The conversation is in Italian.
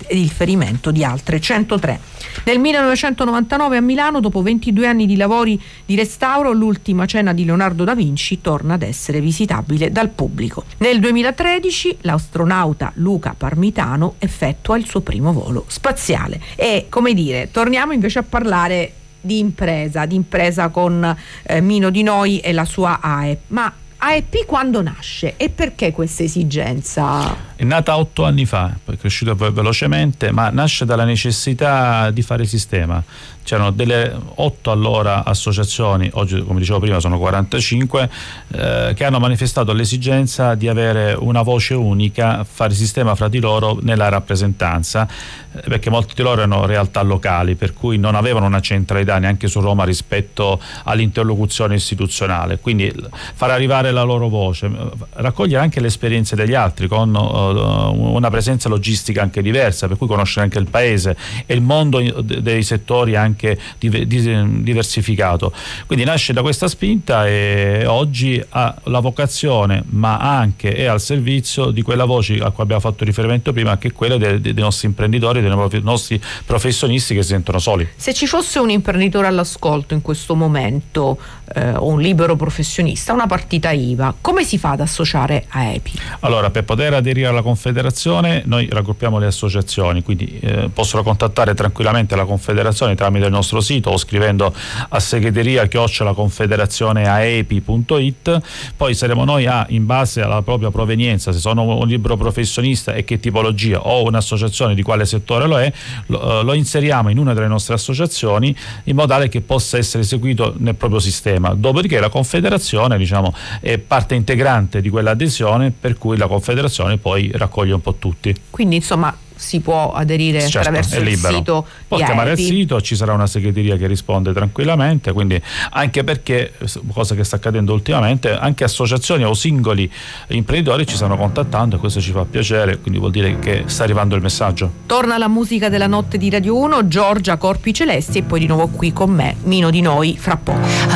ed il ferimento di altre 103. Nel 1999 a Milano, dopo 22 anni di lavori di restauro, l'Ultima cena di Leonardo da Vinci torna ad essere visitabile dal pubblico. Nel 2013 l'astronauta Luca Parmitano effettua il suo primo volo spaziale. E, come dire, torniamo invece a parlare di impresa con Mino Di Noi e la sua AEP. Ma AEP quando nasce e perché questa esigenza? È nata 8 anni fa, poi è cresciuta velocemente, ma nasce dalla necessità di fare sistema. C'erano delle 8 allora associazioni, oggi come dicevo prima sono 45, che hanno manifestato l'esigenza di avere una voce unica, fare sistema fra di loro nella rappresentanza, perché molti di loro erano realtà locali, per cui non avevano una centralità neanche su Roma rispetto all'interlocuzione istituzionale. Quindi far arrivare la loro voce, raccogliere anche le esperienze degli altri con una presenza logistica anche diversa, per cui conoscere anche il paese e il mondo dei settori anche diversificato. Quindi nasce da questa spinta e oggi ha la vocazione, ma anche è al servizio di quella voce a cui abbiamo fatto riferimento prima, che è quella dei nostri imprenditori, dei nostri professionisti che si sentono soli. Se ci fosse un imprenditore all'ascolto in questo momento, o un libero professionista, una partita IVA, come si fa ad associare a EPI? Allora, per poter aderire alla Confederazione noi raggruppiamo le associazioni, quindi possono contattare tranquillamente la Confederazione tramite il nostro sito o scrivendo a segreteria@confederazioneaepi.it. Poi saremo noi in base alla propria provenienza, se sono un libero professionista e che tipologia, o un'associazione di quale settore lo inseriamo in una delle nostre associazioni in modo tale che possa essere eseguito nel proprio sistema. Dopodiché la Confederazione, diciamo, è parte integrante di quell'adesione, per cui la Confederazione poi raccoglie un po' tutti. Quindi insomma si può aderire, certo, attraverso il sito. Può chiamare il sito, ci sarà una segreteria che risponde tranquillamente, quindi anche perché, cosa che sta accadendo ultimamente, anche associazioni o singoli imprenditori ci stanno contattando e questo ci fa piacere, quindi vuol dire che sta arrivando il messaggio. Torna la musica della notte di Radio 1, Giorgia Corpi Celesti e poi di nuovo qui con me Mino Di Noi fra poco.